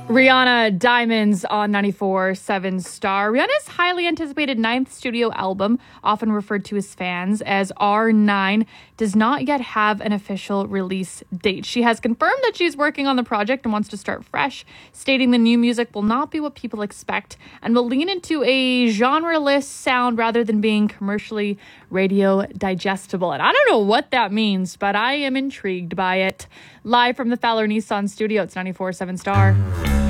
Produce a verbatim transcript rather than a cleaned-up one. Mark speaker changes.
Speaker 1: Rihanna Diamonds on ninety-four point seven Star. Rihanna's highly anticipated ninth studio album, often referred to as fans as R nine, does not yet have an official release date. She has confirmed that she's working on the project and wants to start fresh, stating the new music will not be what people expect and will lean into a genre-less sound rather than being commercially radio digestible. And I don't know what that means, but I am intrigued by it. Live from the Fowler Nissan studio, it's ninety-four point seven Star.